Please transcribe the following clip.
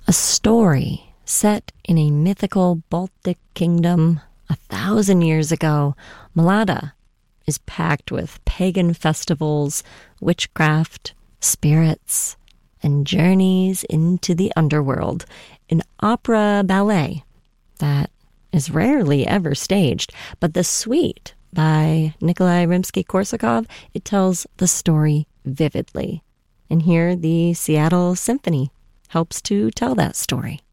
A story set in a mythical Baltic kingdom 1,000 years ago. Mlada is packed with pagan festivals, witchcraft, spirits, and journeys into the underworld. An opera ballet that is rarely ever staged, but the suite by Nikolai Rimsky-Korsakov, it tells the story vividly. And here the Seattle Symphony helps to tell that story.